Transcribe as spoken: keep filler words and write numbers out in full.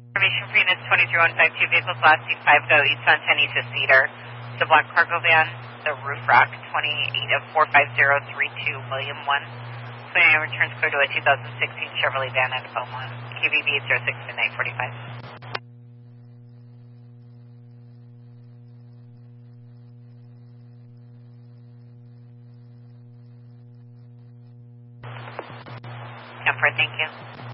Information for units twenty-three one five two, vehicles last seen five go east on ten east of Cedar. The black cargo van, the roof rack, twenty-eight of four five zero three two, William one. twenty-nine returns clear to a two thousand sixteen Chevrolet van at Beaumont. Q B B zero six midnight forty-five. Temper, thank you.